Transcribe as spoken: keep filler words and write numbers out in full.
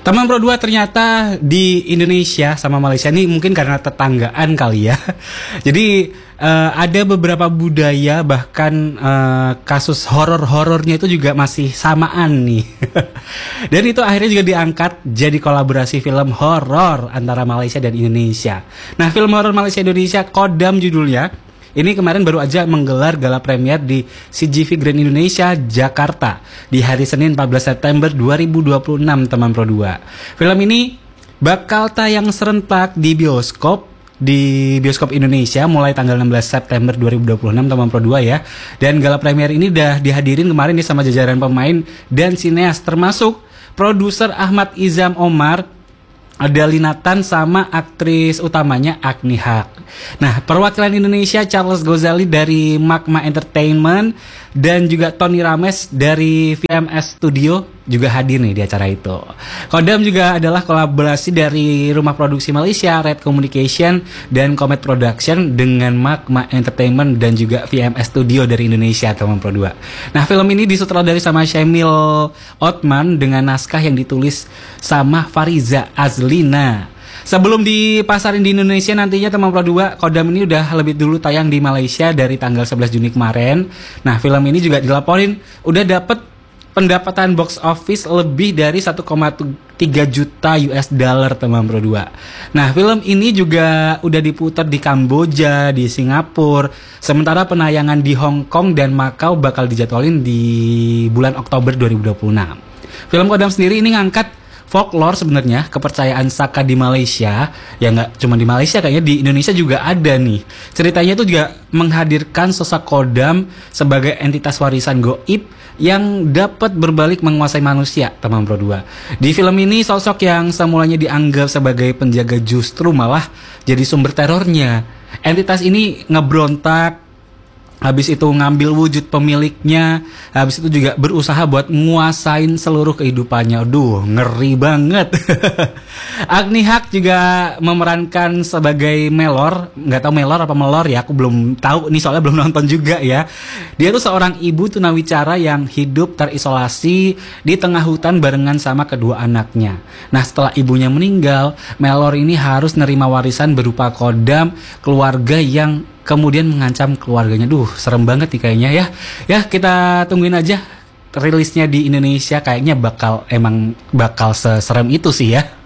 Teman Pro dua ternyata di Indonesia sama Malaysia ini mungkin karena tetanggaan kali ya. Jadi uh, ada beberapa budaya bahkan uh, kasus horor-horornya itu juga masih samaan nih. Dan itu akhirnya juga diangkat jadi kolaborasi film horor antara Malaysia dan Indonesia. Nah, film horor Malaysia Indonesia Kodam judulnya. Ini kemarin baru aja menggelar gala premier di C G V Grand Indonesia Jakarta di hari Senin empat belas September dua ribu dua puluh enam, teman Pro dua. Film ini bakal tayang serentak di bioskop di bioskop Indonesia mulai tanggal enam belas September dua ribu dua puluh enam, teman Pro dua ya. Dan gala premier ini udah dihadirin kemarin nih sama jajaran pemain dan sineas termasuk produser Ahmad Izam Omar, ada Linatan sama aktris utamanya Agni Haq. Nah, perwakilan Indonesia Charles Gozali dari Magma Entertainment dan juga Tony Rames dari V M S Studio juga hadir nih di acara itu. Kodam juga adalah kolaborasi dari rumah produksi Malaysia Red Communication dan Comet Production dengan Magma Entertainment dan juga V M S Studio dari Indonesia, teman Pro dua. Nah, film ini disutradarai sama Syamil Othman dengan naskah yang ditulis sama Fariza Azlina. Sebelum dipasarin di Indonesia nantinya, teman Pro dua, Kodam ini udah lebih dulu tayang di Malaysia dari tanggal sebelas Juni kemarin. Nah, film ini juga dilaporin udah dapet pendapatan box office lebih dari satu koma tiga juta U S dollar, teman Pro dua. Nah, film ini juga udah diputar di Kamboja, di Singapura. Sementara penayangan di Hong Kong dan Makau bakal dijadwalin di bulan Oktober dua ribu dua puluh enam. Film Kodam sendiri ini ngangkat folklore sebenarnya, kepercayaan Saka di Malaysia. Ya nggak cuma di Malaysia, kayaknya di Indonesia juga ada nih. Ceritanya itu juga menghadirkan sosok Kodam sebagai entitas warisan goib yang dapat berbalik menguasai manusia, teman Pro dua. Di film ini sosok yang semulanya dianggap sebagai penjaga justru malah jadi sumber terornya. Entitas ini ngebrontak, habis itu ngambil wujud pemiliknya, habis itu juga berusaha buat nguasain seluruh kehidupannya. Aduh, ngeri banget. Agni Haq juga memerankan sebagai Melor, nggak tahu Melor apa Melor ya, aku belum tahu nih soalnya belum nonton juga ya. Dia tuh seorang ibu tunawicara yang hidup terisolasi di tengah hutan barengan sama kedua anaknya. Nah, setelah ibunya meninggal, Melor ini harus nerima warisan berupa kodam keluarga yang kemudian mengancam keluarganya. Duh, serem banget nih kayaknya ya. Ya, kita tungguin aja rilisnya di Indonesia, kayaknya bakal emang bakal seserem itu sih ya.